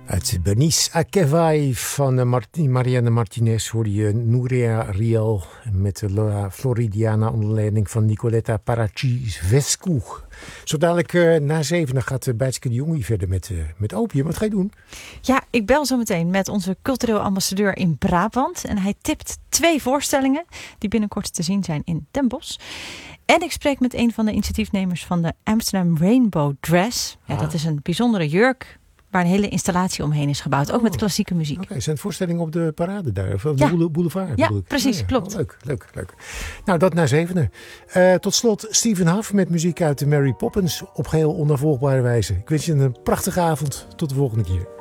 Uit Bernice Akevai van Marianne Martinez hoorde je Nuria Riel met de La Floridiana onder leiding van Nicoletta Parachisvescu. Zo dadelijk na 7 gaat Bijtske de Jonge verder met Opium. Wat ga je doen? Ja, ik bel zo meteen met onze cultureel ambassadeur in Brabant. En hij tipt 2 voorstellingen die binnenkort te zien zijn in Den Bosch. En ik spreek met een van de initiatiefnemers van de Amsterdam Rainbow Dress. Ja, dat is een bijzondere jurk waar een hele installatie omheen is gebouwd. Ook met klassieke muziek. Okay, zijn voorstellingen op de parade daar? Of de boulevard? Ja, precies, klopt. Leuk. Nou, dat na 7. Tot slot Stephen Huff met muziek uit de Mary Poppins op geheel onnavolgbare wijze. Ik wens je een prachtige avond. Tot de volgende keer.